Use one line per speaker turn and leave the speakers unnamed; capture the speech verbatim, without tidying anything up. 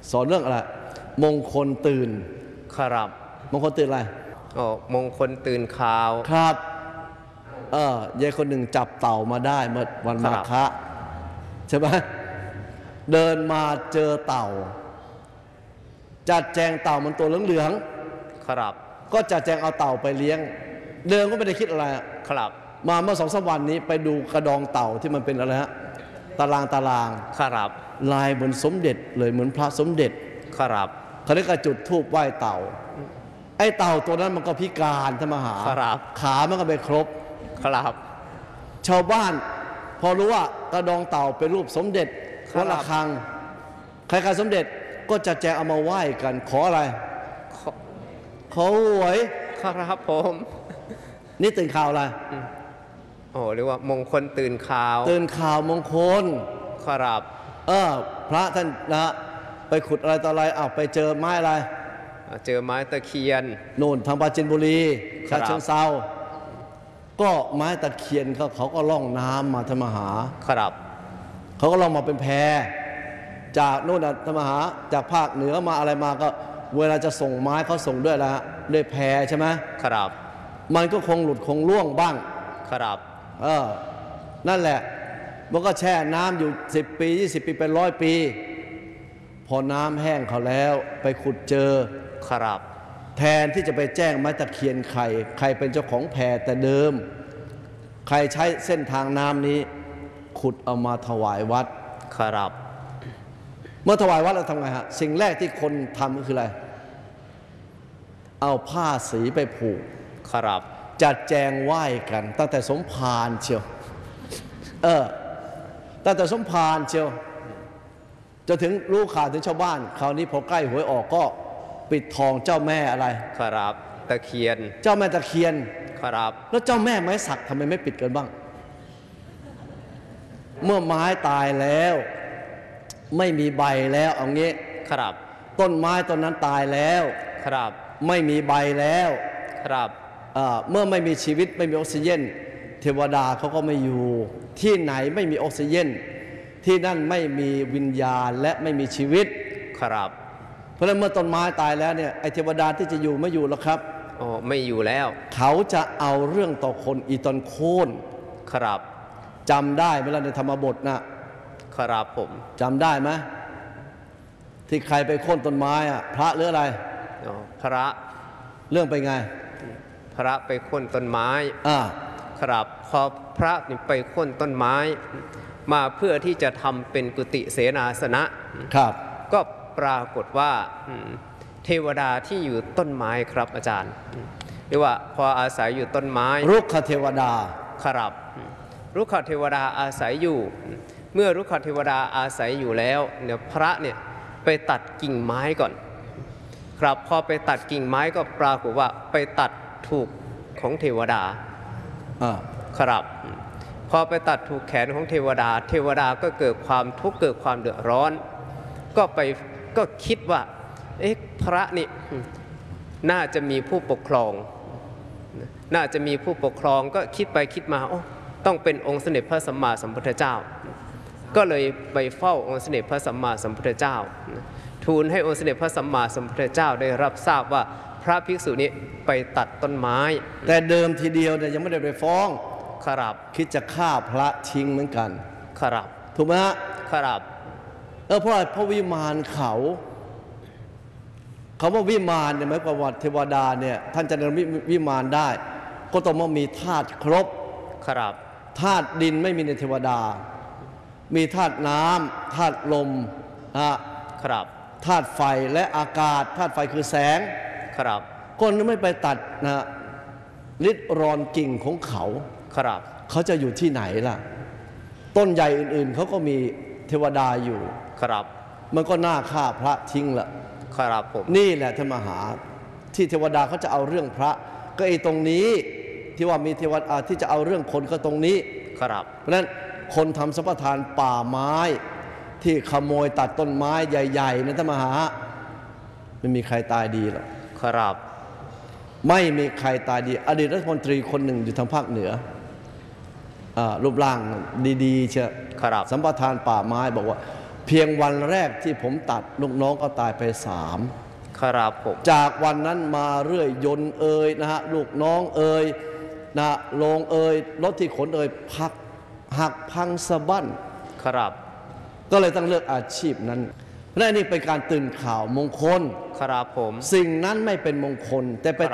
สอนเรื่องอะไรมงคลตื่น
ครับ
มงคลตื่นอะไร
อ๋อมงคลตื่นข่าว
ครับเออยายคนหนึ่งจับเต่ามาได้เมื่อวันมาฆะใช่ไหมเดินมาเจอเต่าจัดแจงเต่ามันตัวเหลือง
ๆครับ
ก็จัดแจงเอาเต่าไปเลี้ยงเดิมก็ไม่ได้คิดอะไร
ครับ
มาเมื่อสองสามวันนี้ไปดูกระดองเต่าที่มันเป็นอะไรฮะตารางตาราง
ครับ
ลายเหมือนสมเด็จเลยเหมือนพระสมเด็จ
ครับ
เขาเรียกจุดธูปไหว้เต่าไอ้เต่าตัวนั้นมันก็พิการธรรมหาขามันก็ไม่ครบ
ครับ
ชาวบ้านพอรู้ว่ากระดองเต่าเป็นรูปสมเด็จวัดระฆังใครๆสมเด็จก็จะแจกเอามาไหว้กันขออะไรขอหวย
ครับผม
นี่ตื่นข่าวอะไร
โอ้เรียกว่ามงคลตื่นข่าว
ตื่นข่าวมงคล
ครับ
เออพระท่านนะไปขุดอะไรต่ออะไรอ้าวไปเจอไม้อะไร
เจอไม้ตะเคียน
โน่นทางปราจีนบุรีฉะเชิงเทราก็ไม้ตะเคียนเขาเขาก็ล่องน้ำมาธรรมหา
ครับ
เขาก็ล่องมาเป็นแพจากโน่นธรรมหาจากภาคเหนือมาอะไรมาก็เวลาจะส่งไม้เขาส่งด้วยละด้วยแพใช่ไหม
ครับ
มันก็คงหลุดคงล่วงบ้าง
ครับ
เออนั่นแหละมันก็แช่น้ำอยู่สิบปียี่สิบปีเป็นร้อยปีพอน้ำแห้งเขาแล้วไปขุดเจอ
ครับ
แทนที่จะไปแจ้งไม้ตะเคียนใครใครเป็นเจ้าของแพแต่เดิมใครใช้เส้นทางน้ำนี้ขุดเอามาถวายวัด
ครับ
เมื่อถวายวัดเราทำไงฮะสิ่งแรกที่คนทำก็คืออะไรเอาผ้าสีไปผูก
ครับ
จัดแจงไหว้กันตั้งแต่สมภารเชียวเออตั้งแต่สมภารเชียวจะถึงรู้ข่าวถึงชาวบ้านคราวนี้พอใกล้หวยออกก็ปิดทองเจ้าแม่อะไร
ครับตะเคียน
เจ้าแม่ตะเคียน
ครับ
แล้วเจ้าแม่ไม้สักทำไมไม่ปิดกันบ้างเมื่อไม้ตายแล้วไม่มีใบแล้วเอางี้
ครับ
ต้นไม้ต้นนั้นตายแล้ว
ครับ
ไม่มีใบแล้ว
ครับ
เมื่อไม่มีชีวิตไม่มีออกซิเจนเทวดาเขาก็ไม่อยู่ที่ไหนไม่มีออกซิเจนที่นั่นไม่มีวิญญาณและไม่มีชีวิต
ครับ
เพราะฉะนั้นเมื่อต้นไม้ตายแล้วเนี่ยไอเทวดาที่จะอยู่ไม่อยู่แล้วครับ
อ๋อไม่อยู่แล้ว
เขาจะเอาเรื่องต่อคนอีตอนโค่น
ครับ
จำได้ไหมล่ะในธรรมบทนะครับ
ผม
จำได้ไหมที่ใครไปโค่นต้นไม้อะพระหรืออะไร
อ๋อพระ
เรื่องไปไง
พระไปโค่นต้นไม้
อ่า
ครับพอพระไปโค่นต้นไม้มาเพื่อที่จะทำเป็นกุฏิเสนาสนะครับก็ปรากฏว่าเทวดาที่อยู่ต้นไม้ครับอาจารย์เรียกว่าพออาศัยอยู่ต้นไม้
รุกขเทวดา
ครับรุกขเทวดาอาศัยอยู่เมื่อรุกขเทวดาอาศัยอยู่แล้วเนี่ยพระเนี่ยไปตัดกิ่งไม้ก่อนครับพอไปตัดกิ่งไม้ก็ปรากฏว่าไปตัดถูกของเทวดาครับพอไปตัดถูกแขนของเทวดาเทวดาก็เกิดความทุกข์เกิดความเดือดร้อนก็ไปก็คิดว่าเอ๊ะพระนี่น่าจะมีผู้ปกครองน่าจะมีผู้ปกครองก็คิดไปคิดมาโอ้ต้องเป็นองค์สมเด็จพระสัมมาสัมพุทธเจ้าก็เลยไปเฝ้าองค์สมเด็จพระสัมมาสัมพุทธเจ้าทูลให้องค์สมเด็จพระสัมมาสัมพุทธเจ้าได้รับทราบว่าพระภิกษุนี้ไปตัดต้นไม้
แต่เดิมทีเดียวเนี่ยยังไม่ได้ไปฟ้อง
ครับ
คิดจะฆ่าพระทิ้งเหมือนกัน
ครับ
ถูกไหมฮะ
ครับ
เออเพราะพระวิมานเขาเขาว่าวิมานเนี่ยหมายความว่าเทวดาเนี่ยท่านจะเดินวิมานได้ก็ต้องมีธาตุครบ
ครับ
ธาตุดินไม่มีในเทวดามีธาตุน้ำธาตุลม
นะครับ
ธาตุไฟและอากาศธาตุไฟคือแสง
ครับ
คนไม่ไปตัดนะริดรอนกิ่งของเขา
ครับ
เขาจะอยู่ที่ไหนล่ะต้นใหญ่อื่นๆเขาก็มีเทวดาอยู่
ครับ
มันก็น่าฆ่าพระทิ้งละ
ครับผม
นี่แหละธรรมหาที่เทวดาเขาจะเอาเรื่องพระก็ไอ้ตรงนี้ที่ว่ามีเทวดาที่จะเอาเรื่องคนก็ตรงนี้
ครับ
เพราะฉะนั้นคนทำสัมปทานป่าไม้ที่ขโมยตัดต้นไม้ใหญ่ๆในธรรมหาไม่มีใครตายดีหรอก
ครับ
ไม่มีใครตายดีอดีตรัฐมนตรีคนหนึ่งอยู่ทางภาคเหนือรูปร่างดีๆเชียวสัมปทานป่าไม้บอกว่าเพียงวันแรกที่ผมตัดลูกน้องก็ตายไปสาม
ครับผม
จากวันนั้นมาเรื่อยยนต์เอ่ยนะฮะลูกน้องเอ่ยนะโรงเอ่ยรถที่ขนเอ่ยพักหักพังสะบั้น
ครับ
ก็เลยต้องเลือกอาชีพนั้นเพราะนี่เป็นการตื่นข่าวมงคล
ครับผม
สิ่งนั้นไม่เป็นมงคลแต่ไป